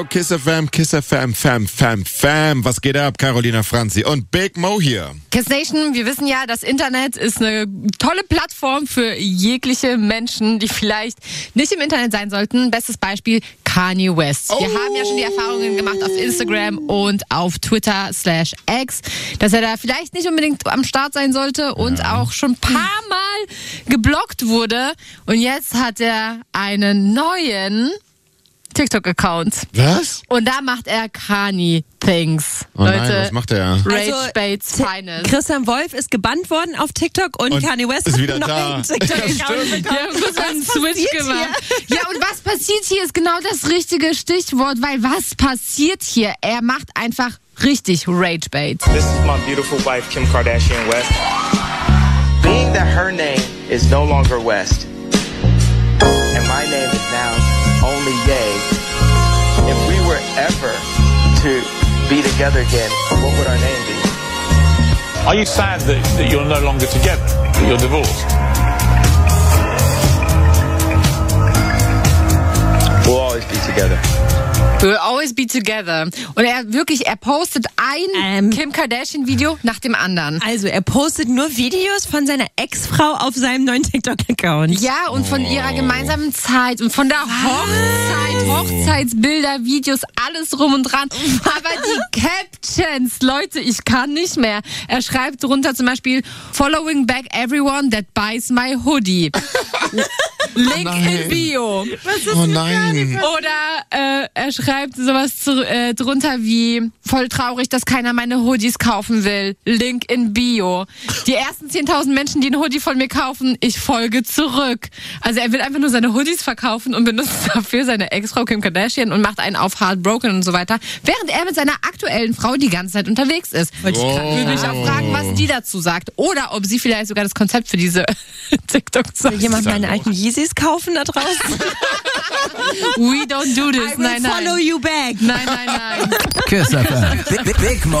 Kiss FM, Fam. Was geht ab? Carolina Franzi und Big Mo hier. Kiss Nation, wir wissen ja, das Internet ist eine tolle Plattform für jegliche Menschen, die vielleicht nicht im Internet sein sollten. Bestes Beispiel Kanye West. Wir haben ja schon die Erfahrungen gemacht auf Instagram und auf Twitter/X, dass er da vielleicht nicht unbedingt am Start sein sollte und auch schon ein paar Mal geblockt wurde. Und jetzt hat er einen neuen TikTok-Account. Was? Und da macht er Kanye-Things. Oh Leute, nein, was macht er? Rage Baits Finest. Christian Wolf ist gebannt worden auf TikTok und Kanye West ist hat wieder einen da. neuen TikTok-Account bekommen. Ja, muss einen Switch gemacht. Ja, und was passiert hier ist genau das richtige Stichwort, weil was passiert hier? Er macht einfach richtig Rage Bait. This is my beautiful wife, Kim Kardashian West. Being that her name is no longer West, and my name is now only Ye, if we were ever to be together again, what would our name be? Are you sad that you're no longer together, that you're divorced? We'll always be together. We'll always be together. Und er postet ein Kim Kardashian Video nach dem anderen. Also er postet nur Videos von seiner Ex-Frau auf seinem neuen TikTok-Account. Ja, und von ihrer gemeinsamen Zeit und von der Hochzeit, Hochzeitsbilder, Videos, alles drum und dran. Aber die Captions, Leute, ich kann nicht mehr. Er schreibt drunter zum Beispiel, following back everyone that buys my hoodie. Link in Bio. Oh nein. Oder er schreibt sowas drunter wie, voll traurig, dass keiner meine Hoodies kaufen will. Link in Bio. Die ersten 10.000 Menschen, die einen Hoodie von mir kaufen, ich folge zurück. Also er will einfach nur seine Hoodies verkaufen und benutzt dafür seine Ex-Frau Kim Kardashian und macht einen auf Heartbroken und so weiter, während er mit seiner aktuellen Frau die ganze Zeit unterwegs ist. Ich würde mich auch fragen, was die dazu sagt. Oder ob sie vielleicht sogar das Konzept für diese TikTok-Sache. Will jemand meine alten Yeezys kaufen da draußen? We don't do this. I will follow you back. Nein. Kiss FM. Big Mo.